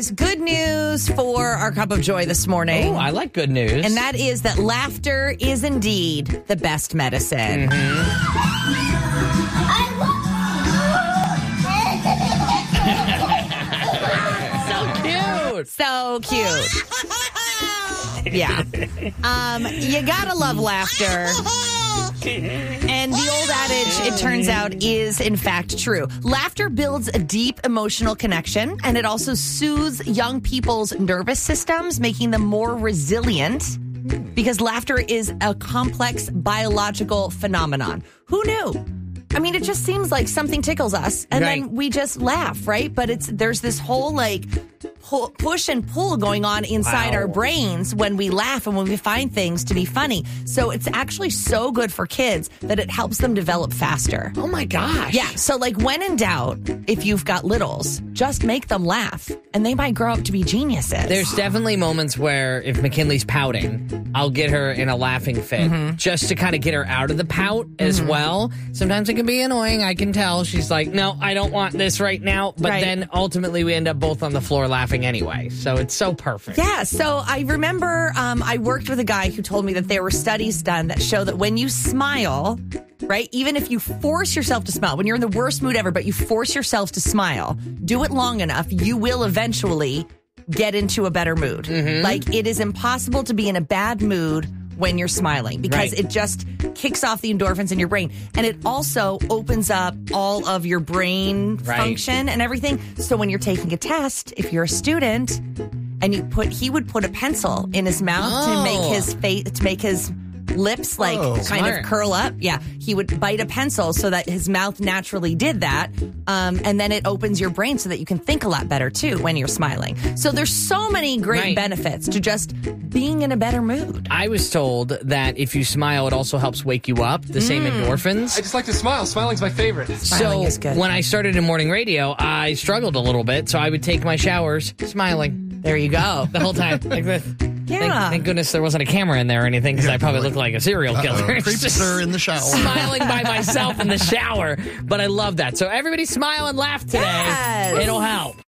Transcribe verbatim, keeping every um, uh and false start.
guys, good news for our cup of joy this morning. Oh, I like good news. And that is that laughter is indeed the best medicine. So cute. So cute. Yeah. Um, you gotta love laughter. And the old adage, it turns out, is in fact true. Laughter builds a deep emotional connection, and it also soothes young people's nervous systems, making them more resilient, because laughter is a complex biological phenomenon. Who knew? I mean, it just seems like something tickles us, and right. then we just laugh, right? But it's there's this whole, like, pull, push and pull going on inside Wow. our brains when we laugh and when we find things to be funny. So it's actually so good for kids that it helps them develop faster. Oh, my gosh. Yeah, so, like, when in doubt, if you've got littles, just make them laugh, and they might grow up to be geniuses. There's definitely moments where if McKinley's pouting, I'll get her in a laughing fit Mm-hmm. just to kind of get her out of the pout as well. Sometimes it can be annoying. I can tell. She's like, no, I don't want this right now. But Right. then ultimately we end up both on the floor laughing anyway. So it's so perfect. Yeah, so I remember um, I worked with a guy who told me that there were studies done that show that when you smile, right, even if you force yourself to smile, when you're in the worst mood ever, but you force yourself to smile, do it long enough, you will eventually get into a better mood. Mm-hmm. Like, it is impossible to be in a bad mood when you're smiling because Right. it just kicks off the endorphins in your brain. And it also opens up all of your brain Right. function and everything. So when you're taking a test, if you're a student and you put, he would put a pencil in his mouth to Oh. make his face, to make his lips like Oh. kind Smart. of curl up. Yeah. He would bite a pencil so that his mouth naturally did that. Um, and then it opens your brain so that you can think a lot better too when you're smiling. So there's so many great Right. benefits to just being in a better mood. I was told that if you smile, it also helps wake you up, the same endorphins. I just like to smile. Smiling's my favorite. Smiling so is good. when I started in morning radio, I struggled a little bit. So I would take my showers smiling There you go. the whole time. Like this. Yeah. Thank, thank goodness there wasn't a camera in there or anything because I probably looked like a serial killer. Uh-oh. Creeps her in the shower. Smiling by myself in the shower. But I love that. So everybody smile and laugh today. Yes. It'll help.